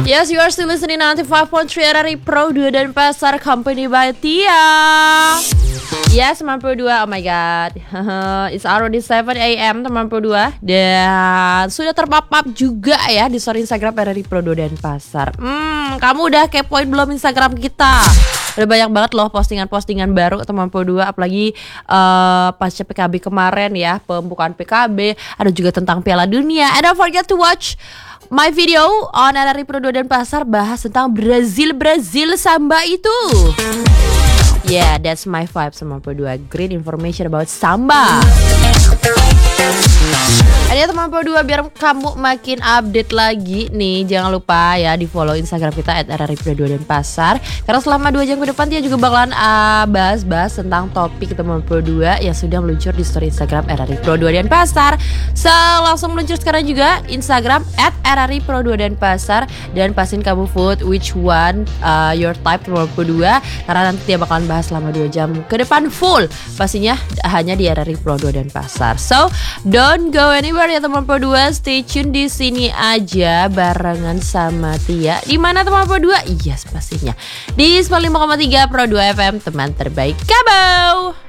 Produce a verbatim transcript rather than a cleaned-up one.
Yes, you are still listening ninety-five point three R R I Pro dua dan Pasar Company by Tia. Yes, sembilan puluh dua, oh my god. It's already seven a m sembilan puluh dua. Dan sudah terpap-up juga ya di story Instagram R R I Pro dua dan Pasar. Hmm, kamu udah kepoin belum Instagram kita? Udah banyak banget loh postingan-postingan baru sembilan puluh dua. Apalagi uh, pasca P K B kemarin ya, pembukaan P K B. Ada juga tentang Piala Dunia. And don't forget to watch my video on R R I Pro dua dan Pasar, bahas tentang Brazil-Brazil Samba itu. Yeah, that's my vibe sembilan puluh dua. Great information about Samba. Ada sembilan puluh dua, biar kamu makin update lagi nih, jangan lupa ya di follow Instagram kita at R R I Pro dua dan Pasar. Karena selama dua jam ke depan dia juga bakalan uh, bahas-bahas tentang topik sembilan puluh dua yang sudah meluncur di story Instagram R R I Pro dua dan Pasar. So langsung meluncur sekarang juga Instagram at R R I Pro dua dan Pasar. Dan pastiin kamu vote which one uh, your type sembilan puluh dua, karena nanti dia bakalan bahas selama dua jam ke depan full. Pastinya hanya di R R I Pro dua dan Pasar. So don't go anywhere ya teman sembilan puluh dua, stay tune di sini aja barengan sama Tia. Di mana teman sembilan puluh dua? Yes, pastinya di sembilan puluh lima koma tiga Pro dua F M, teman terbaik Kabau.